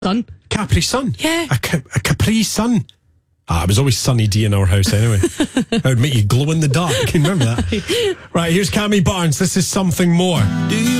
Sun. Capri Sun? Yeah. A Capri Sun? It was always Sunny D in our house anyway. That would make you glow in the dark. Can you remember that? Right, here's Cammy Barnes. This is Something More. Do you